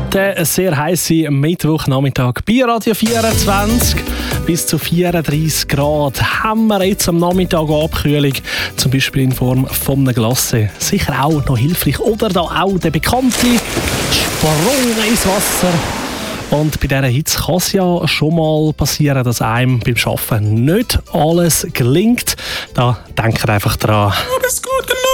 Der sehr heisse Mittwochnachmittag bei Radio 24. Bis zu 34 Grad haben wir jetzt am Nachmittag Abkühlung, zum Beispiel in Form von einer Glasse. Sicher auch noch hilfreich. Oder da auch der bekannte Sprung ins Wasser. Und bei dieser Hitze kann es ja schon mal passieren, dass einem beim Arbeiten nicht alles gelingt. Da denkt einfach dran.